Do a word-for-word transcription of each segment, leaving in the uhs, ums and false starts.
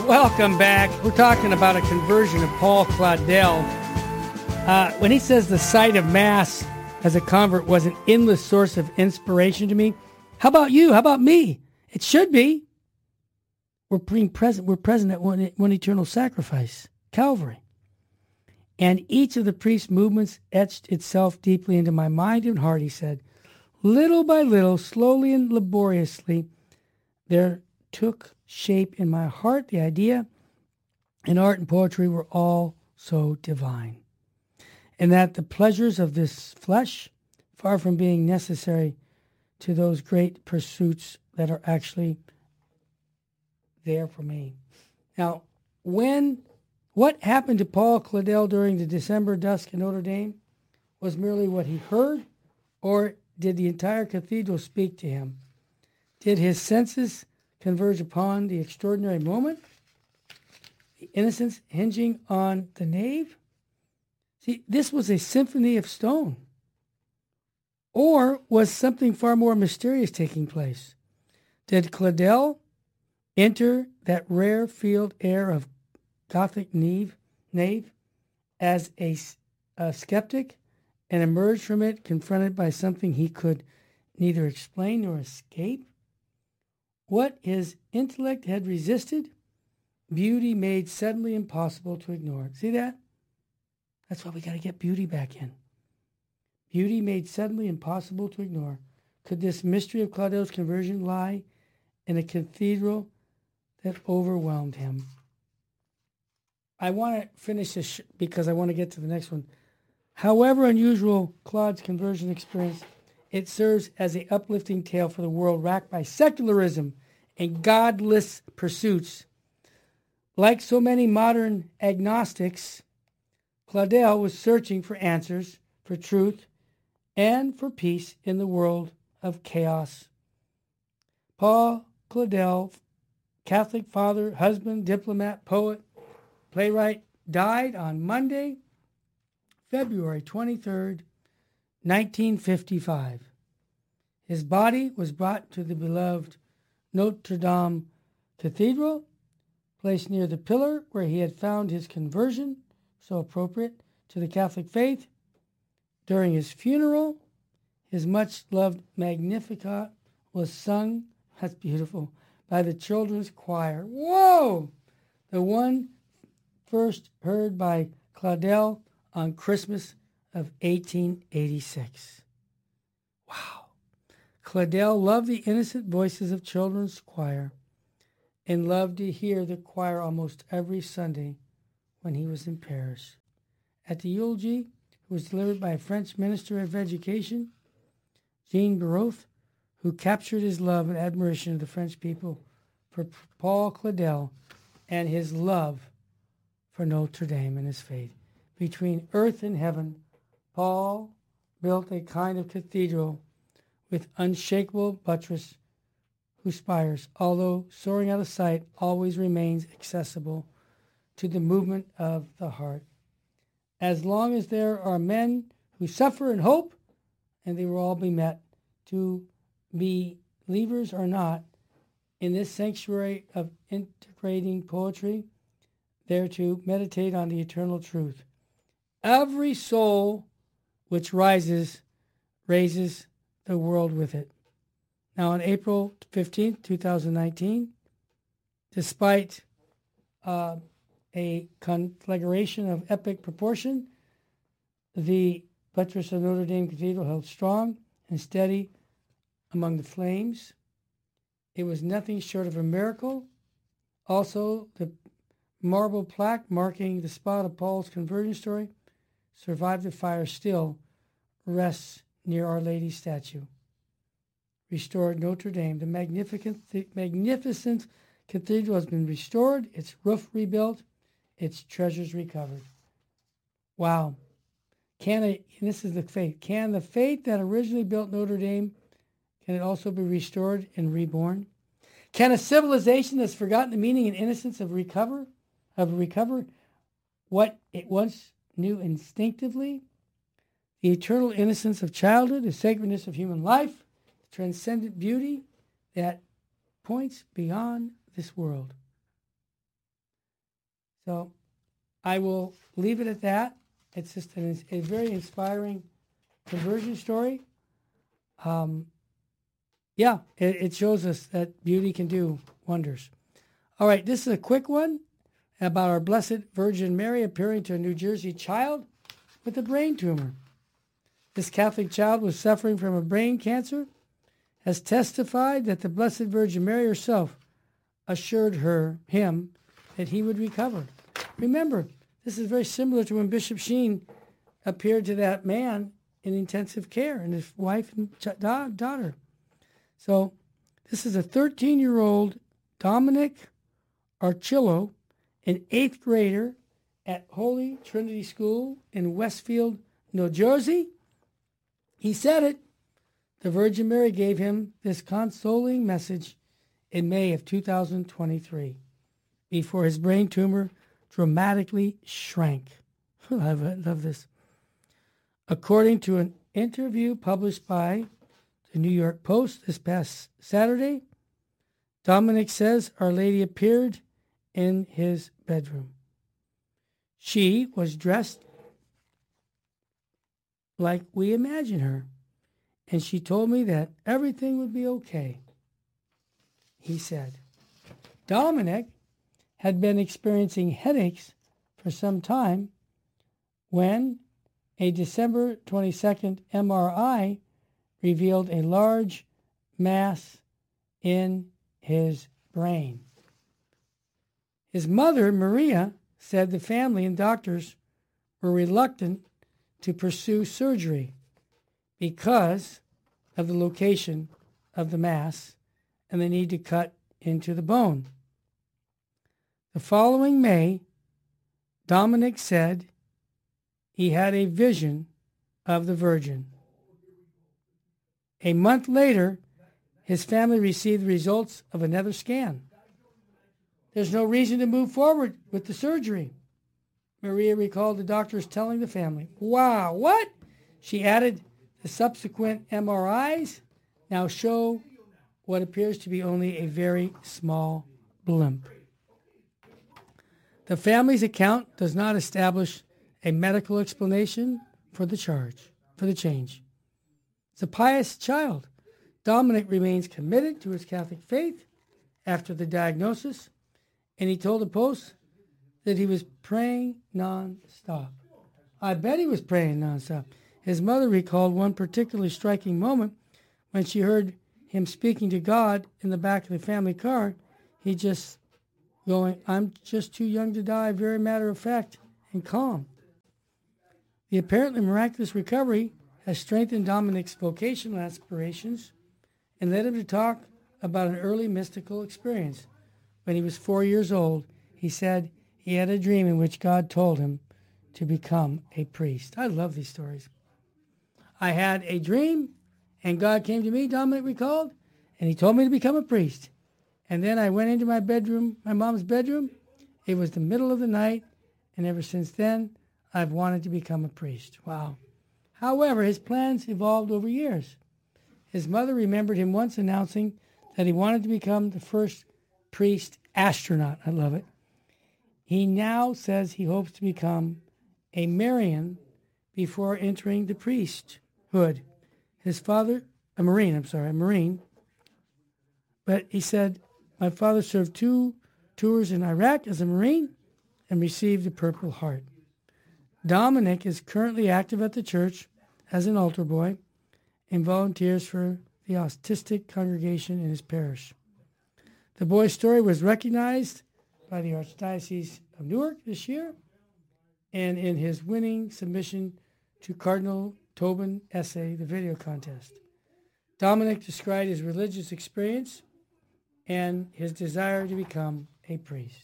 Welcome back. We're talking about a conversion of Paul Claudel. Uh, when he says the sight of Mass as a convert was an endless source of inspiration to me, how about you? How about me? It should be. We're being present. We're present at one, one eternal sacrifice, Calvary. And each of the priest's movements etched itself deeply into my mind and heart, he said. Little by little, slowly and laboriously, there took shape in my heart the idea and art and poetry were all so divine. And that the pleasures of this flesh, far from being necessary to those great pursuits that are actually there for me. Now, when what happened to Paul Claudel during the December dusk in Notre Dame was merely what he heard, or did the entire cathedral speak to him? Did his senses converge upon the extraordinary moment? The innocence hinging on the nave? See, this was a symphony of stone. Or was something far more mysterious taking place? Did Claudel enter that rare field air of Gothic nave, nave as a, a skeptic and emerge from it confronted by something he could neither explain nor escape? What his intellect had resisted, beauty made suddenly impossible to ignore. See that? That's why we got to get beauty back in. Beauty made suddenly impossible to ignore. Could this mystery of Claudel's conversion lie in a cathedral that overwhelmed him? I want to finish this sh- because I want to get to the next one. However unusual Claude's conversion experience, it serves as an uplifting tale for the world racked by secularism and godless pursuits. Like so many modern agnostics, Claudel was searching for answers, for truth, and for peace in the world of chaos. Paul Claudel, Catholic father, husband, diplomat, poet, playwright, died on Monday, February twenty-third, nineteen fifty-five. His body was brought to the beloved Notre Dame Cathedral, placed near the pillar where he had found his conversion, so appropriate to the Catholic faith. During his funeral, his much-loved Magnificat was sung, that's beautiful, by the children's choir. Whoa! The one first heard by Claudel on Christmas of eighteen eighty-six. Wow. Claudel loved the innocent voices of children's choir and loved to hear the choir almost every Sunday when he was in Paris. At the eulogy, it was delivered by a French minister of education, Jean Baroth, who captured his love and admiration of the French people for Paul Claudel and his love for Notre Dame and his faith. Between earth and heaven, Paul built a kind of cathedral with unshakable buttress whose spires, although soaring out of sight, always remains accessible to the movement of the heart. As long as there are men who suffer and hope, and they will all be met, to be believers or not, in this sanctuary of integrating poetry, there to meditate on the eternal truth. Every soul which rises, raises the world with it. Now on April fifteenth, twenty nineteen, despite uh, a conflagration of epic proportion, the buttress of Notre Dame Cathedral held strong and steady among the flames. It was nothing short of a miracle. Also, the marble plaque marking the spot of Paul's conversion story survived the fire, still rests near Our Lady's statue. Restored Notre Dame, the magnificent, the magnificent cathedral has been restored, its roof rebuilt, its treasures recovered. Wow. Can it, and this is the faith, can the faith that originally built Notre Dame, can it also be restored and reborn? Can a civilization that's forgotten the meaning and innocence of recover, of recover what it once knew instinctively? The eternal innocence of childhood, the sacredness of human life, the transcendent beauty that points beyond this world. So I will leave it at that. It's just an, a very inspiring conversion story. Um, yeah, it, it shows us that beauty can do wonders. All right, this is a quick one about our Blessed Virgin Mary appearing to a New Jersey child with a brain tumor. This Catholic child was suffering from a brain cancer, has testified that the Blessed Virgin Mary herself assured her, him, that he would recover. Remember, this is very similar to when Bishop Sheen appeared to that man in intensive care and his wife and ch- da- daughter. So this is a thirteen-year-old Dominic Archillo, an eighth grader at Holy Trinity School in Westfield, New Jersey. He said it. The Virgin Mary gave him this consoling message in May of two thousand twenty-three, before his brain tumor dramatically shrank. I love, I love this. According to an interview published by the New York Post this past Saturday, Dominic says Our Lady appeared in his bedroom. She was dressed like we imagine her, and she told me that everything would be okay, he said. Dominic had been experiencing headaches for some time when a December twenty-second M R I revealed a large mass in his brain. His mother, Maria, said the family and doctors were reluctant to pursue surgery because of the location of the mass and the need to cut into the bone. The following May, Dominic said he had a vision of the Virgin. A month later, his family received the results of another scan. There's no reason to move forward with the surgery, Maria recalled the doctors telling the family. Wow, what? She added, the subsequent M R Is now show what appears to be only a very small blimp. The family's account does not establish a medical explanation for the charge, for the change. It's a pious child. Dominic remains committed to his Catholic faith after the diagnosis, and he told the Post that he was praying non-stop. I bet he was praying non-stop. His mother recalled one particularly striking moment when she heard him speaking to God in the back of the family car. He just going, I'm just too young to die, very matter of fact and calm. The apparently miraculous recovery has strengthened Dominic's vocational aspirations and led him to talk about an early mystical experience. When he was four years old, he said he had a dream in which God told him to become a priest. I love these stories. I had a dream, and God came to me, Dominic recalled, and he told me to become a priest. And then I went into my bedroom, my mom's bedroom. It was the middle of the night, and ever since then, I've wanted to become a priest. Wow. However, his plans evolved over years. His mother remembered him once announcing that he wanted to become the first priest astronaut. I love it. He now says he hopes to become a Marian before entering the priesthood. His father, a Marine, I'm sorry, a Marine. But he said, my father served two tours in Iraq as a Marine and received the Purple Heart. Dominic is currently active at the church as an altar boy and volunteers for the autistic congregation in his parish. The boy's story was recognized by the Archdiocese of Newark this year, and in his winning submission to Cardinal Tobin essay, the video contest. Dominic described his religious experience and his desire to become a priest.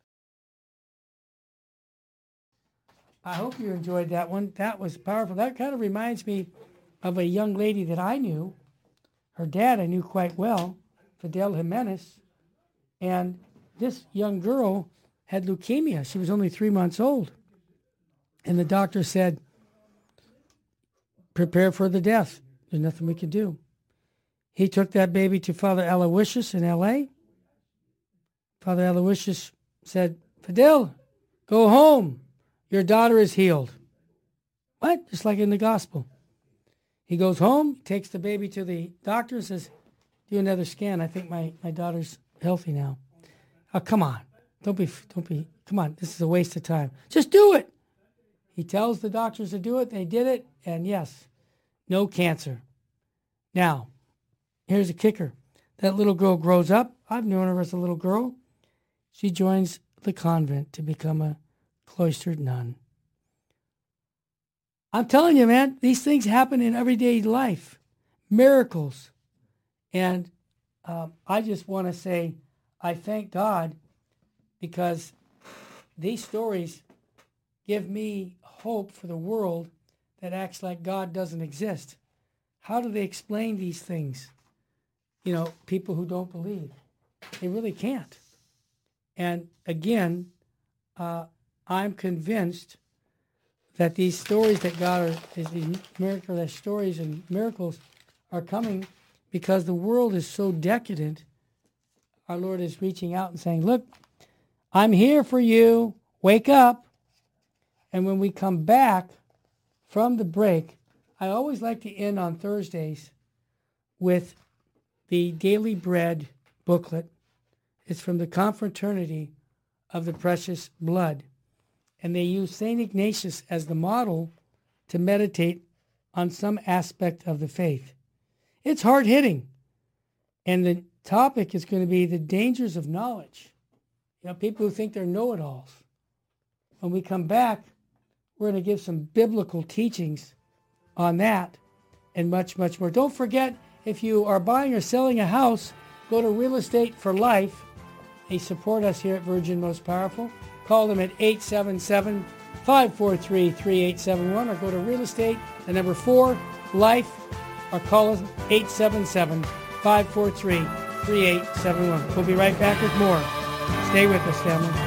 I hope you enjoyed that one. That was powerful. That kind of reminds me of a young lady that I knew. Her dad I knew quite well, Fidel Jimenez. And this young girl had leukemia. She was only three months old. And the doctor said, prepare for the death. There's nothing we can do. He took that baby to Father Aloysius in L A. Father Aloysius said, Fidel, Go home. Your daughter is healed. What? Just like in the gospel. He goes home, takes the baby to the doctor and says, do another scan. I think my, my daughter's healthy now. Oh, come on. Don't be, don't be, come on. This is a waste of time. Just do it. He tells the doctors to do it. They did it. And yes, no cancer. Now, here's a kicker. That little girl grows up. I've known her as a little girl. She joins the convent to become a cloistered nun. I'm telling you, man, these things happen in everyday life. Miracles. And um, I just want to say I thank God because these stories give me hope for the world that acts like God doesn't exist. How do they explain these things? You know, people who don't believe. They really can't. And again, uh, I'm convinced that these stories that God are, is these miraculous stories and miracles are coming because the world is so decadent. Our Lord is reaching out and saying, look, I'm here for you. Wake up. And when we come back from the break, I always like to end on Thursdays with the Daily Bread booklet. It's from the Confraternity of the Precious Blood. And they use Saint Ignatius as the model to meditate on some aspect of the faith. It's hard-hitting. And the topic is going to be the dangers of knowledge. You know, people who think they're know-it-alls. When we come back, we're going to give some biblical teachings on that and much, much more. Don't forget, if you are buying or selling a house, go to Real Estate for Life. They support us here at Virgin Most Powerful. Call them at eight seven seven, five four three, three eight seven one or go to Real Estate, the number four, Life, or call us eight seven seven, five four three, three eight seven one. We'll be right back with more. Stay with us, family.